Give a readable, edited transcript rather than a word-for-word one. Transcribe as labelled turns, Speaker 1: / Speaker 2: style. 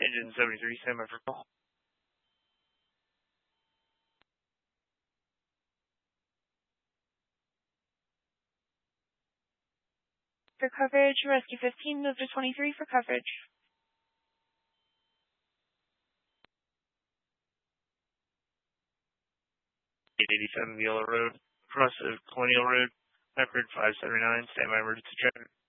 Speaker 1: Engine 73, stand by for call.
Speaker 2: For coverage, Rescue 15, move to 23 for coverage.
Speaker 1: 887 Viola Road, across the Colonial Road, Record 579, stand by emergency traffic.